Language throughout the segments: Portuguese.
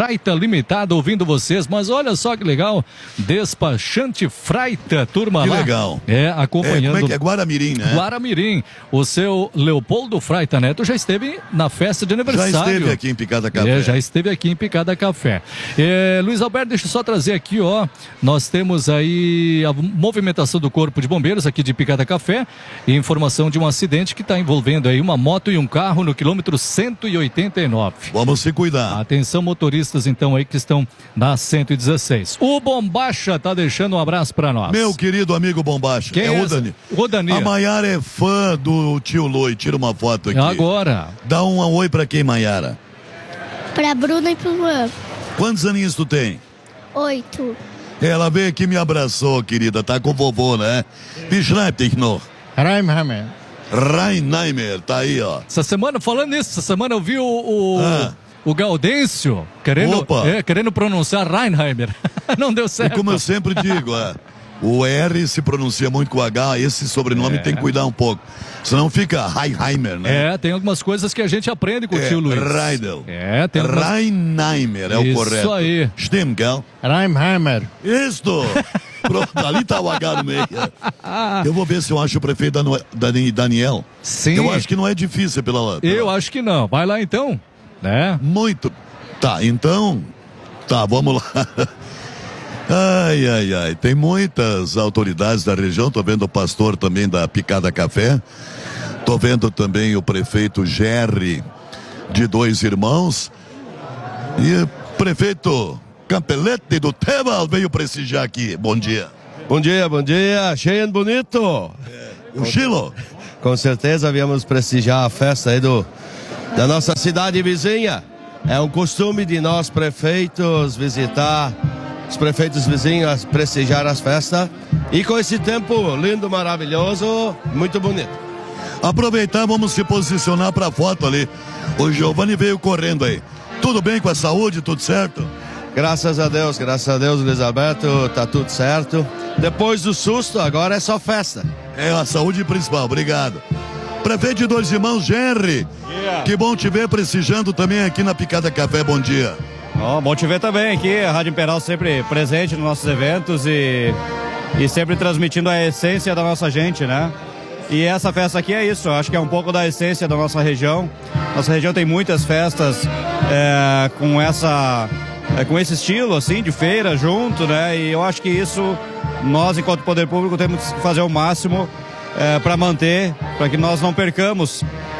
Freita Limitada ouvindo vocês, mas olha só que legal, Despachante Freita, turma que lá. legal. Acompanhando. Como é que é? Guaramirim, né? Guaramirim. O seu Leopoldo Freita Neto já esteve na festa de aniversário. Já esteve aqui em Picada Café. Já esteve aqui em Picada Café. Luiz Alberto, deixa eu só trazer aqui, ó, nós temos aí a movimentação do Corpo de Bombeiros aqui de Picada Café e informação de um acidente que está envolvendo aí uma moto e um carro no quilômetro 189. Vamos se cuidar. Atenção motoristas então aí que estão na 116. O Bombacha tá deixando um abraço para nós. Meu querido amigo Bombacha. Quem é o Dani? O Dani. A Maiara é fã do tio Loi. Tira uma foto aqui. Agora. Dá um oi pra quem, Maiara? Pra Bruna e pro Juan. Quantos aninhos tu tem? 8. Ela veio aqui e me abraçou, querida. Tá com o vovô, né? Wie schreibt dich noch? Reinheimer. Reinheimer, tá aí, ó. Essa semana, falando nisso, essa semana eu vi o Gaudêncio querendo pronunciar Reinheimer. Não deu certo. E como eu sempre digo, o R se pronuncia muito com o H, esse sobrenome tem que cuidar um pouco. Senão fica Reinheimer, né? Tem algumas coisas que a gente aprende com o tio Luiz. Reidel. Tem algumas... Reinheimer é o correto. Isso aí. Stimmt, gell? Reinheimer. Isto! Pronto, ali tá o H no meio. Eu vou ver se eu acho o prefeito Daniel. Sim. Eu acho que não é difícil Eu acho que não. Vai lá então, né? Muito. Tá, então... Tá, vamos lá. Ai. Tem muitas autoridades da região. Tô vendo o pastor também da Picada Café. Tô vendo também o prefeito Gerry de Dois Irmãos. E o prefeito Campelete do Tebal veio prestigiar aqui. Bom dia. Bom dia. Cheio bonito. O Chilo. Com certeza viemos prestigiar a festa aí da nossa cidade vizinha. É um costume de nós prefeitos visitar os prefeitos vizinhos, prestigiar as festas. E com esse tempo lindo, maravilhoso, muito bonito. Aproveitar, vamos se posicionar para a foto ali. O Giovanni veio correndo aí. Tudo bem com a saúde? Tudo certo? Graças a Deus, Luiz Alberto, tá tudo certo. Depois do susto, agora é só festa. É a saúde principal, obrigado. Prefeito de Dois Irmãos, Gerry. Que bom te ver prestigiando também aqui na Picada Café, bom dia. Bom te ver também aqui, a Rádio Imperial sempre presente nos nossos eventos e sempre transmitindo a essência da nossa gente, né? E essa festa aqui é isso, eu acho que é um pouco da essência da nossa região. Nossa região tem muitas festas com esse estilo, assim, de feira junto, né? E eu acho que isso, nós, enquanto poder público, temos que fazer o máximo para manter, para que nós não percamos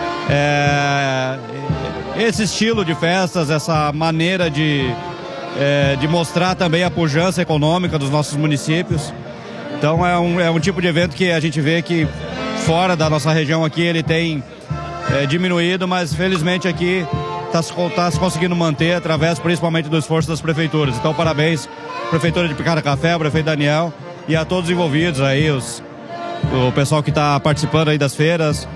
esse estilo de festas, essa maneira de mostrar também a pujança econômica dos nossos municípios. Então é um tipo de evento que a gente vê que fora da nossa região aqui ele tem diminuído, mas felizmente aqui está se conseguindo manter através principalmente do esforço das prefeituras. Então parabéns, Prefeitura de Picada Café, o prefeito Daniel e a todos os envolvidos aí, o pessoal que está participando aí das feiras,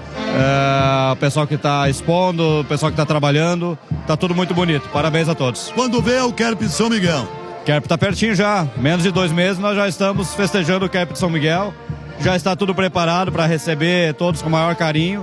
o pessoal que está expondo, o pessoal que está trabalhando, tá tudo muito bonito. Parabéns a todos. Quando vê o Kerp de São Miguel? Kerp está pertinho já, menos de 2 meses nós já estamos festejando o Kerp de São Miguel. Já está tudo preparado para receber todos com o maior carinho.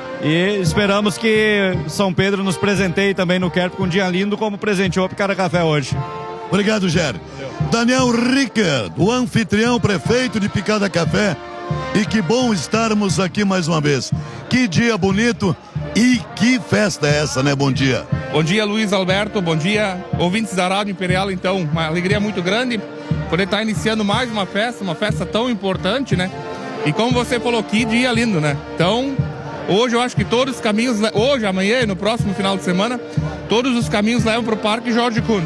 E esperamos que São Pedro nos presenteie também no Kerp com um dia lindo como presenteou a Picada Café hoje. Obrigado, Gerry. Daniel Ricker, o anfitrião, prefeito de Picada Café. E que bom estarmos aqui mais uma vez. Que dia bonito e que festa é essa, né? Bom dia. Bom dia, Luiz Alberto. Bom dia, ouvintes da Rádio Imperial. Então, uma alegria muito grande poder estar iniciando mais uma festa tão importante, né? E como você falou, que dia lindo, né? Então, hoje eu acho que todos os caminhos, hoje, amanhã e no próximo final de semana, todos os caminhos levam para o Parque Jorge Kuhn.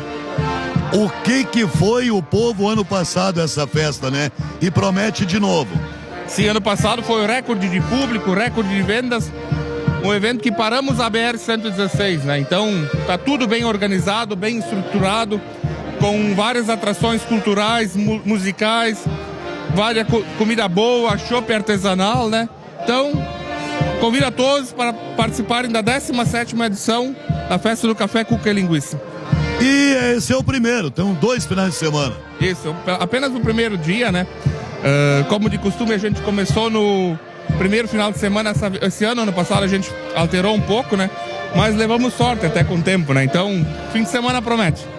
O que foi o povo ano passado essa festa, né? E promete de novo. Sim, ano passado foi o recorde de público, recorde de vendas, um evento que paramos a BR-116, né? Então, tá tudo bem organizado, bem estruturado, com várias atrações culturais, musicais, várias comida boa, chopp artesanal, né? Então, convido a todos para participarem da 17ª edição da Festa do Café, Cuca e Linguiça. E esse é o primeiro, tem 2 finais de semana. Isso, apenas o primeiro dia, né? Como de costume, a gente começou no primeiro final de semana esse ano passado a gente alterou um pouco, né? Mas levamos sorte até com o tempo, né? Então, fim de semana promete.